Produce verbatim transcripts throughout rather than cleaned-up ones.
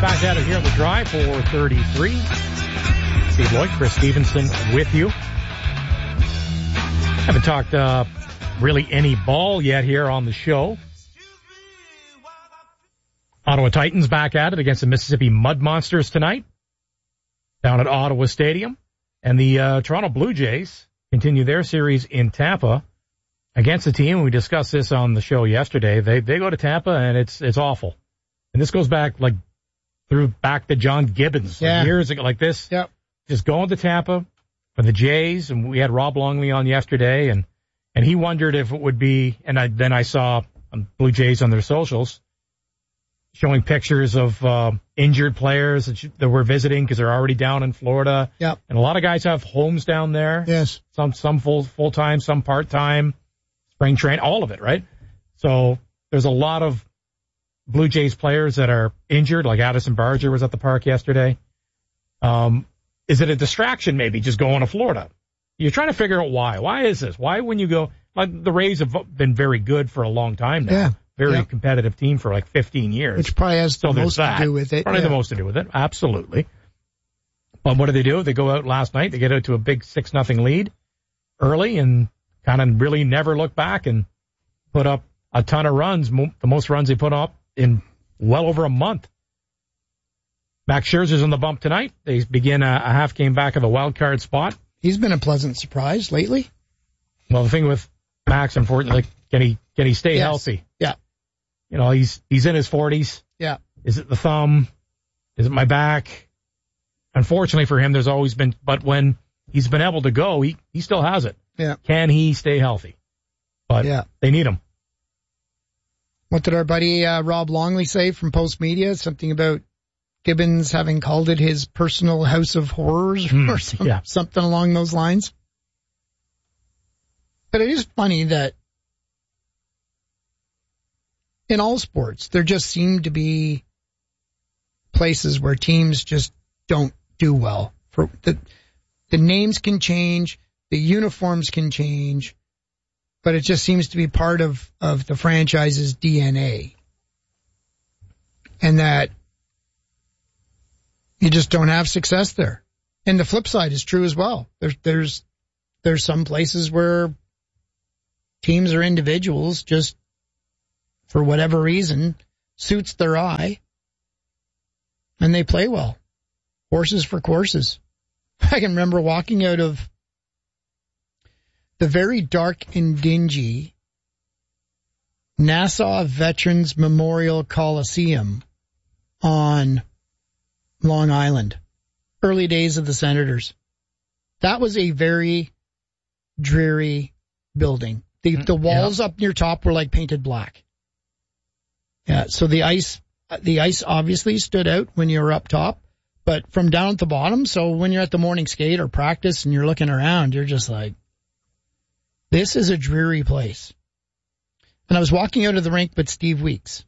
back at it here on the Drive for thirty-three. Steve Lloyd, Chris Stevenson with you. Haven't talked uh, really any ball yet here on the show. Ottawa Titans back at it against the Mississippi Mud Monsters tonight down at Ottawa Stadium. And the uh, Toronto Blue Jays continue their series in Tampa against the team. We discussed this on the show yesterday. They they go to Tampa, and it's it's awful. And this goes back like through back to John Gibbons yeah. like years ago, like this. Yep. Just going to Tampa for the Jays, and we had Rob Longley on yesterday, and and he wondered if it would be. And I, then I saw um, Blue Jays on their socials showing pictures of uh, injured players that, you, that we're visiting because they're already down in Florida. Yep. And a lot of guys have homes down there. Yes. Some some full full time, some part time, spring train, all of it, right? So there's a lot of Blue Jays players that are injured, like Addison Barger was at the park yesterday. Um, is it a distraction maybe just going to Florida? You're trying to figure out why. Why is this? Why when you go, like the Rays have been very good for a long time now. Yeah. Very yeah. competitive team for like fifteen years. Which probably has so the most that. to do with it. Probably yeah. the most to do with it. Absolutely. But what do they do? They go out last night. They get out to a big six nothing lead early and kind of really never look back and put up a ton of runs, mo- the most runs they put up in well over a month. Max Scherzer's on the bump tonight. They begin a, a half game back of the wild card spot. He's been a pleasant surprise lately. Well, the thing with Max, unfortunately, can he can he stay yes. healthy? Yeah. You know, he's he's in his forties. Yeah. Is it the thumb? Is it my back? Unfortunately for him, there's always been, but when he's been able to go, he, he still has it. Yeah. Can he stay healthy? But yeah. they need him. What did our buddy uh, Rob Longley say from Post Media? Something about Gibbons having called it his personal house of horrors mm, or some, yeah. something along those lines. But it is funny that in all sports, there just seem to be places where teams just don't do well. For the, the names can change, the uniforms can change, but it just seems to be part of, of the franchise's D N A. And that you just don't have success there. And the flip side is true as well. There's, there's, there's some places where teams or individuals just, for whatever reason, suits their eye, and they play well. Horses for courses. I can remember walking out of the very dark and dingy Nassau Veterans Memorial Coliseum on Long Island, early days of the Senators. That was a very dreary building. The, the walls yeah. up near top were like painted black. Yeah, so the ice, the ice obviously stood out when you were up top, but from down at the bottom, so when you're at the morning skate or practice and you're looking around, you're just like, this is a dreary place. And I was walking out of the rink with Steve Weeks,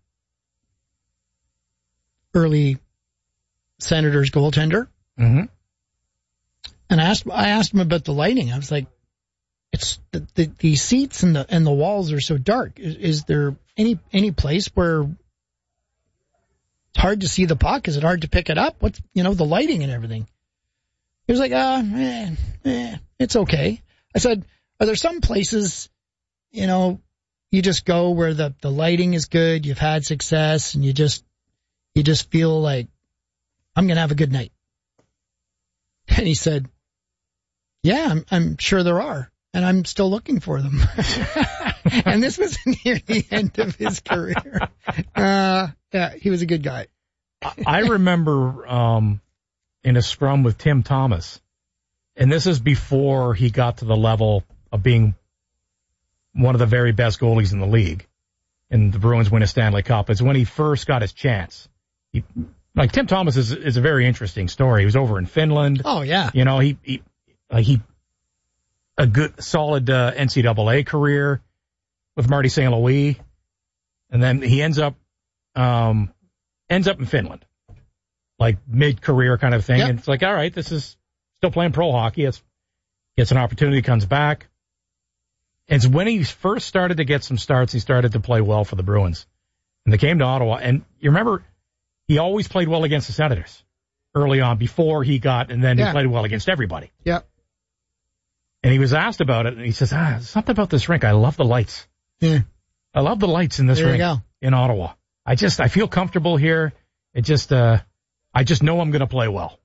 early Senators goaltender. Mm-hmm. And I asked, I asked him about the lighting. I was like, it's the, the, the seats and the, and the walls are so dark. Is, is there any, any place where it's hard to see the puck? Is it hard to pick it up? What's, you know, the lighting and everything? He was like, ah, eh, eh, it's okay. I said, are there some places, you know, you just go where the, the lighting is good, you've had success, and you just, you just feel like, I'm going to have a good night. And he said, yeah, I'm, I'm sure there are. And I'm still looking for them. And this was near the end of his career. Uh, yeah, he was a good guy. I remember um, in a scrum with Tim Thomas, and this is before he got to the level of being one of the very best goalies in the league, and the Bruins win a Stanley Cup. It's when he first got his chance. He, like Tim Thomas is is a very interesting story. He was over in Finland. Oh yeah, you know he he like he. a good, solid uh, N C double A career with Marty Saint Louis, and then he ends up um, ends up in Finland, like mid-career kind of thing. Yep. And it's like, all right, this is still playing pro hockey. It's gets an opportunity, comes back. And it's when he first started to get some starts, he started to play well for the Bruins, and they came to Ottawa. And you remember he always played well against the Senators early on before he got, and then Yeah. he played well against everybody. Yeah. And he was asked about it, and he says, ah, something about this rink. I love the lights. Yeah. I love the lights in this There you rink go. in Ottawa. I just, I feel comfortable here. It just, uh, I just know I'm going to play well.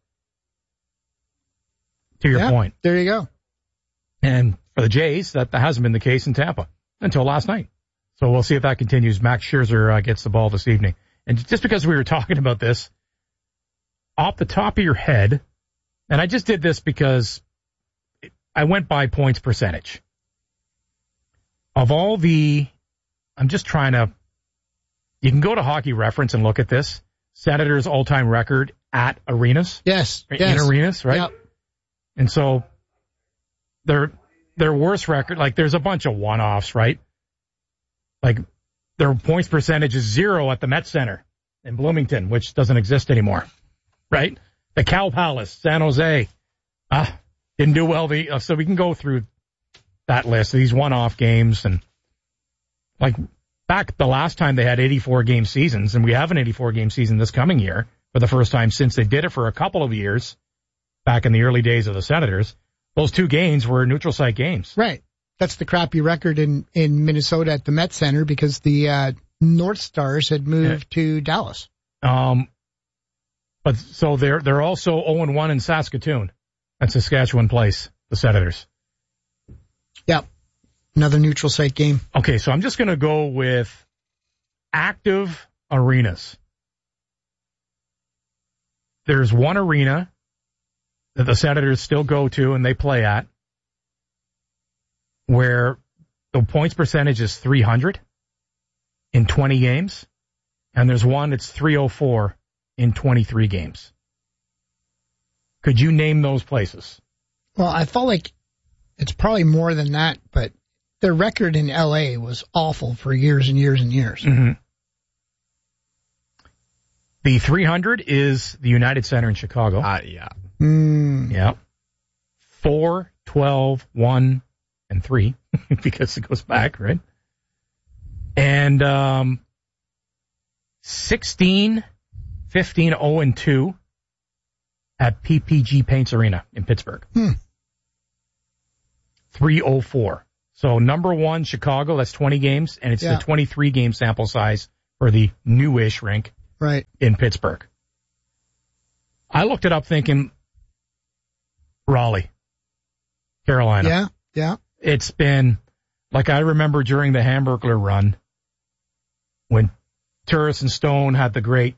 To your Yeah, point. There you go. And for the Jays, that, that hasn't been the case in Tampa until last night. So we'll see if that continues. Max Scherzer uh, gets the ball this evening. And just because we were talking about this, off the top of your head, and I just did this because I went by points percentage. Of all the, I'm just trying to, you can go to Hockey Reference and look at this. Senators' all-time record at arenas. Yes. In yes. arenas, right? Yep. And so their their worst record, like there's a bunch of one-offs, right? Like their points percentage is zero at the Met Center in Bloomington, which doesn't exist anymore, right? The Cow Palace, San Jose, ah, didn't do well. The, uh, so we can go through that list, these one-off games, and like back the last time they had eighty-four game seasons, and we have an eighty-four game season this coming year for the first time since they did it for a couple of years back in the early days of the Senators. Those two games were neutral site games. Right. That's the crappy record in, in Minnesota at the Met Center because the uh, North Stars had moved yeah. to Dallas. Um, but so they're they're also oh and one in Saskatoon. That's Saskatchewan Place, the Senators. Yep. Another neutral site game. Okay, so I'm just going to go with active arenas. There's one arena that the Senators still go to and they play at where the points percentage is three hundred in twenty games, and there's one that's three oh four in twenty-three games. Could you name those places? Well, I felt like it's probably more than that, but their record in L A was awful for years and years and years. Mm-hmm. The three hundred is the United Center in Chicago. Uh, yeah. Mm. Yeah. four, twelve, one, and three, because it goes back, right? And um, sixteen, fifteen, oh, and two at P P G Paints Arena in Pittsburgh. Hmm. three oh four. So number one, Chicago, that's twenty games, and it's yeah. the twenty-three game sample size for the newish rink right. in Pittsburgh. I looked it up thinking Raleigh, Carolina. Yeah, yeah. It's been, like I remember during the Hamburglar run when Turris and Stone had the great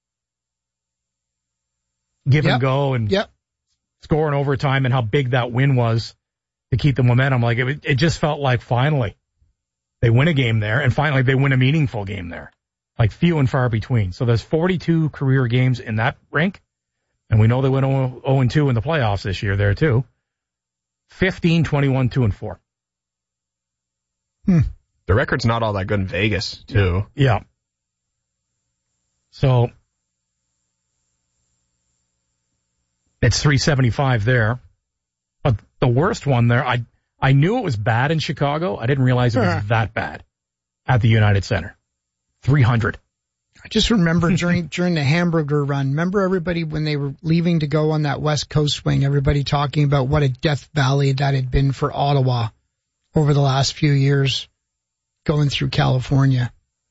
give yep. and go and yep. score in overtime and how big that win was to keep the momentum. Like it, it just felt like finally they win a game there, and finally they win a meaningful game there. Like few and far between. So there's forty-two career games in that rink, and we know they went oh and two in the playoffs this year there too. fifteen, twenty-one, two and four. Hmm. The record's not all that good in Vegas too. Yeah. So it's three seventy-five there. But the worst one there, I I knew it was bad in Chicago. I didn't realize it was uh, that bad at the United Center. three hundred. I just remember during during the Hamburger run, remember everybody when they were leaving to go on that West Coast swing, everybody talking about what a death valley that had been for Ottawa over the last few years going through California.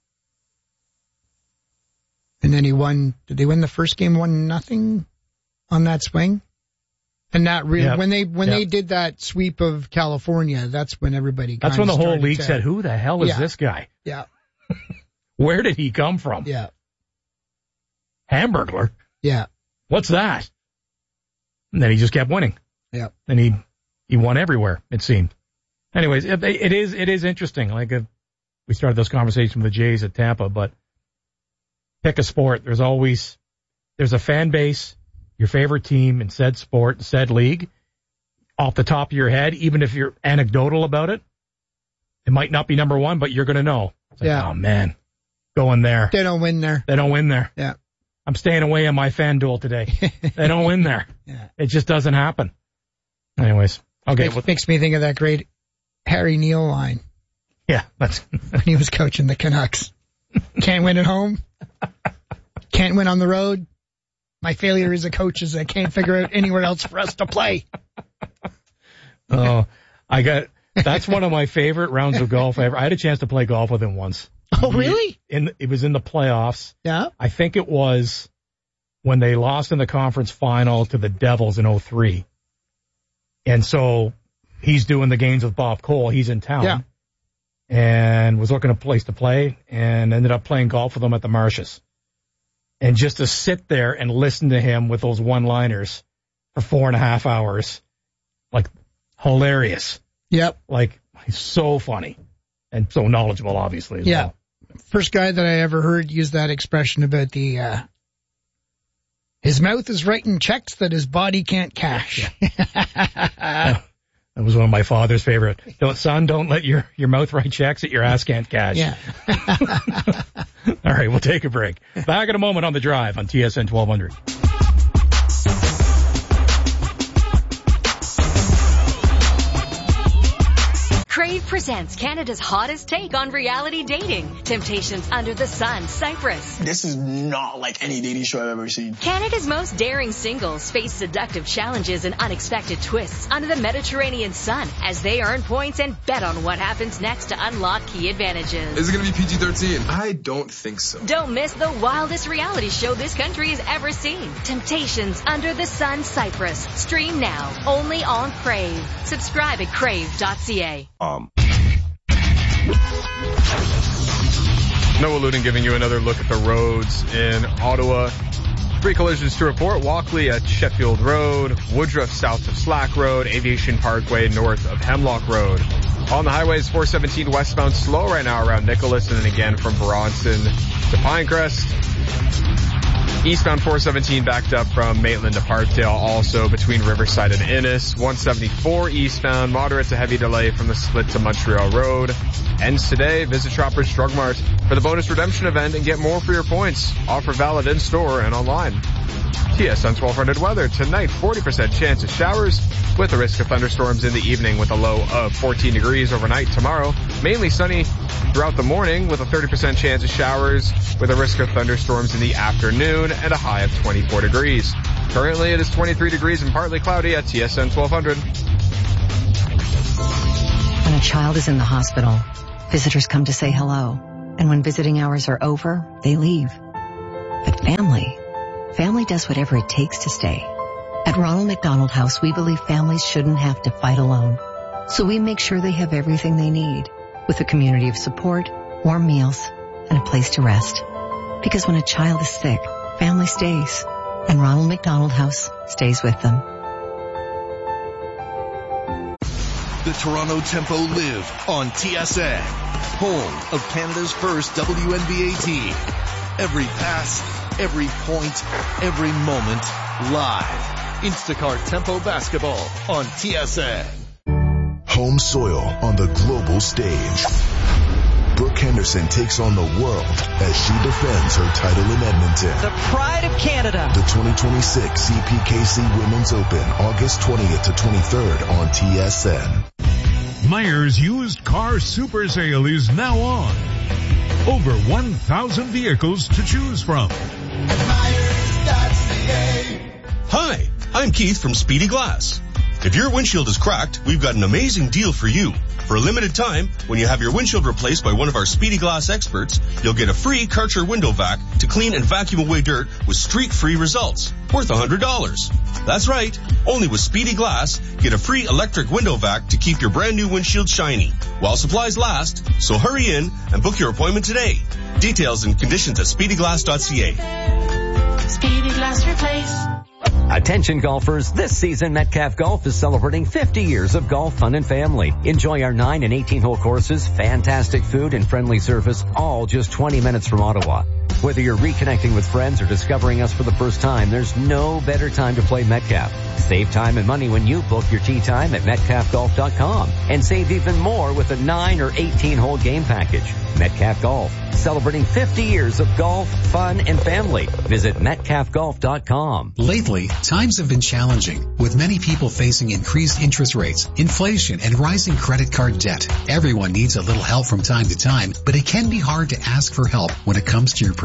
And then he won, did they win the first game one nothing on that swing? And that really, yep. when they, when yep. they did that sweep of California, that's when everybody That's when the whole league to, said, who the hell is yeah. this guy? Yeah. Where did he come from? Yeah. Hamburglar? Yeah. What's that? And then he just kept winning. Yeah. And he, he won everywhere, it seemed. Anyways, it, it is, it is interesting. Like, uh, we started this conversation with the Jays at Tampa, but pick a sport. There's always, there's a fan base, your favorite team in said sport, said league, off the top of your head, even if you're anecdotal about it. It might not be number one, but you're going to know. It's like, yeah. oh man, going there. They don't win there. They don't win there. Yeah. I'm staying away on my FanDuel today. They don't win there. Yeah. It just doesn't happen. Anyways. Okay. It makes me think of that great Harry Neal line. Yeah. That's when he was coaching the Canucks. Can't win at home. Can't can't win on the road. My failure as a coach is I can't figure out anywhere else for us to play. Oh, I got, that's one of my favorite rounds of golf ever. I had a chance to play golf with him once. Oh, really? In, it was in the playoffs. Yeah. I think it was when they lost in the conference final to the Devils in oh three. And so he's doing the games with Bob Cole. He's in town. Yeah. And was looking at a place to play and ended up playing golf with him at the Marshes. And just to sit there and listen to him with those one-liners for four and a half hours, like hilarious. Yep. Like he's so funny and so knowledgeable, obviously. As yeah. well. First guy that I ever heard use that expression about the, uh, his mouth is writing checks that his body can't cash. Yeah. That was one of my father's favorite. Don't, son, don't let your, your mouth write checks that your ass can't cash. Yeah. All right, we'll take a break. Back in a moment on The Drive on T S N twelve hundred. Crave presents Canada's hottest take on reality dating. Temptations Under the Sun, Cyprus. This is not like any dating show I've ever seen. Canada's most daring singles face seductive challenges and unexpected twists under the Mediterranean sun as they earn points and bet on what happens next to unlock key advantages. Is it going to be P G thirteen? I don't think so. Don't miss the wildest reality show this country has ever seen. Temptations Under the Sun, Cyprus. Stream now, only on Crave. Subscribe at crave dot c a. Um. Noah Luden giving you another look at the roads in Ottawa. Three collisions to report. Walkley at Sheffield Road, Woodruff south of Slack Road, Aviation Parkway north of Hemlock Road. On the highways, four seventeen westbound slow right now around Nicholas, and then again from Bronson to Pinecrest. Eastbound four seventeen backed up from Maitland to Parkdale, also between Riverside and Innis. one seventy-four eastbound, moderate to heavy delay from the split to Montreal Road. Ends today. Visit Shoppers Drug Mart for the bonus redemption event and get more for your points. Offer valid in store and online. T S N twelve hundred weather. Tonight, forty percent chance of showers with a risk of thunderstorms in the evening with a low of fourteen degrees overnight. Tomorrow, mainly sunny throughout the morning with a thirty percent chance of showers with a risk of thunderstorms in the afternoon and a high of twenty-four degrees. Currently, it is twenty-three degrees and partly cloudy at T S N twelve hundred. When a child is in the hospital, visitors come to say hello. And when visiting hours are over, they leave. But family, family does whatever it takes to stay. At Ronald McDonald House, we believe families shouldn't have to fight alone. So we make sure they have everything they need, with a community of support, warm meals, and a place to rest. Because when a child is sick, family stays, and Ronald McDonald House stays with them. The Toronto Tempo live on T S N, home of Canada's first W N B A team. Every pass, every point, every moment, live. Instacart Tempo Basketball on T S N. Home soil on the global stage. Brooke Henderson takes on the world as she defends her title in Edmonton. The pride of Canada. The twenty twenty-six C P K C Women's Open, August twentieth to twenty-third on T S N. Myers Used Car Super Sale is now on. Over one thousand vehicles to choose from. Hi, I'm Keith from Speedy Glass. If your windshield is cracked, we've got an amazing deal for you. For a limited time, when you have your windshield replaced by one of our Speedy Glass experts, you'll get a free Karcher window vac to clean and vacuum away dirt with streak-free results, worth one hundred dollars. That's right. Only with Speedy Glass, get a free electric window vac to keep your brand new windshield shiny while supplies last. So hurry in and book your appointment today. Details and conditions at speedy glass dot c a. Speedy Glass Replace. Attention golfers, this season Metcalf Golf is celebrating fifty years of golf fun and family. Enjoy our nine and eighteen hole courses, fantastic food and friendly service, all just twenty minutes from Ottawa. Whether you're reconnecting with friends or discovering us for the first time, there's no better time to play Metcalf. Save time and money when you book your tee time at metcalf golf dot com and save even more with a nine or eighteen hole game package. Metcalf Golf, celebrating fifty years of golf, fun, and family. Visit metcalf golf dot com. Lately, times have been challenging, with many people facing increased interest rates, inflation, and rising credit card debt. Everyone needs a little help from time to time, but it can be hard to ask for help when it comes to your personal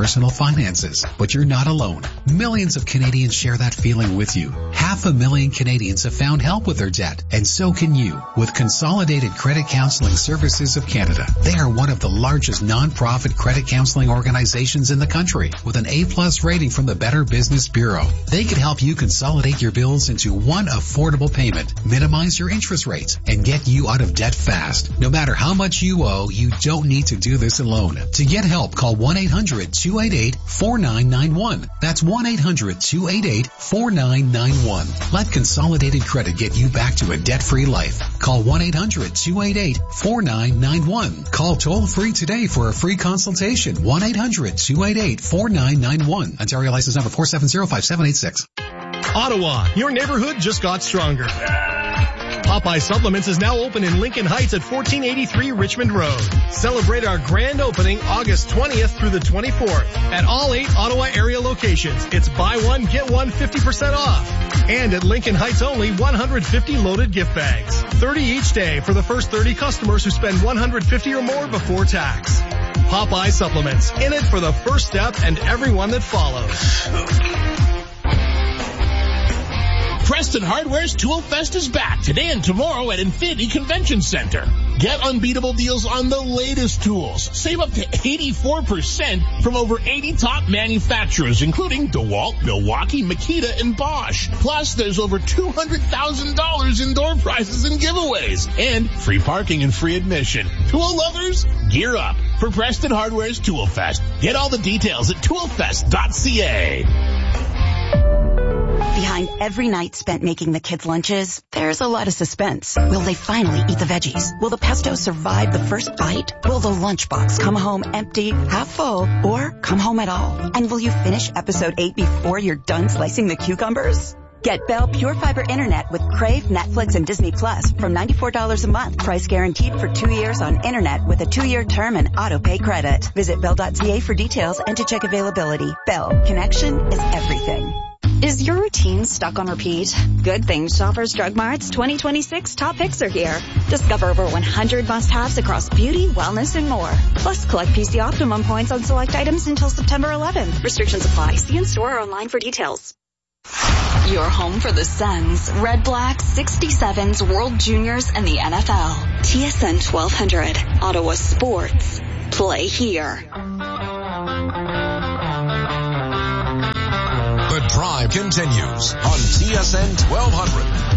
personal finances. But you're not alone. Millions of Canadians share that feeling with you. Half a million Canadians have found help with their debt, and so can you with Consolidated Credit Counseling Services of Canada. They are one of the largest non-profit credit counseling organizations in the country with an A-plus rating from the Better Business Bureau. They can help you consolidate your bills into one affordable payment, minimize your interest rates, and get you out of debt fast. No matter how much you owe, you don't need to do this alone. To get help, call one eight hundred two eight eight four nine nine one. That's one eight hundred two eight eight four nine nine one. Let Consolidated Credit get you back to a debt-free life. Call one eight hundred two eight eight four nine nine one. Call toll-free today for a free consultation. one eight hundred two eight eight four nine nine one. Ontario license number four seven zero five seven eight six. Ottawa, your neighborhood just got stronger. Popeye Supplements is now open in Lincoln Heights at fourteen eighty-three Richmond Road. Celebrate our grand opening August twentieth through the twenty-fourth at all eight Ottawa area locations. It's buy one, get one fifty percent off. And at Lincoln Heights only, one hundred fifty loaded gift bags. thirty each day for the first thirty customers who spend one hundred fifty or more before tax. Popeye Supplements, in it for the first step and everyone that follows. Preston Hardware's Tool Fest is back today and tomorrow at Infinity Convention Center. Get unbeatable deals on the latest tools. Save up to eighty-four percent from over eighty top manufacturers, including DeWalt, Milwaukee, Makita, and Bosch. Plus, there's over two hundred thousand dollars in door prizes and giveaways. And free parking and free admission. Tool lovers, gear up for Preston Hardware's Tool Fest. Get all the details at tool fest dot c a. Behind every night spent making the kids' lunches, there's a lot of suspense. Will they finally eat the veggies? Will the pesto survive the first bite? Will the lunchbox come home empty, half full, or come home at all? And will you finish episode eight before you're done slicing the cucumbers? Get Bell Pure Fiber Internet with Crave, Netflix, and Disney Plus from ninety-four dollars a month. Price guaranteed for two years on Internet with a two-year term and auto-pay credit. Visit bell dot c a for details and to check availability. Bell. Connection is everything. Is your routine stuck on repeat? Good thing Shoppers Drug Mart's twenty twenty-six top picks are here. Discover over one hundred must-haves across beauty, wellness, and more. Plus, collect P C Optimum points on select items until September eleventh. Restrictions apply. See in-store or online for details. Your home for the Suns, Red Blacks, sixty-sevens, World Juniors, and the N F L. T S N twelve hundred, Ottawa Sports. Play here. The Drive continues on T S N twelve hundred.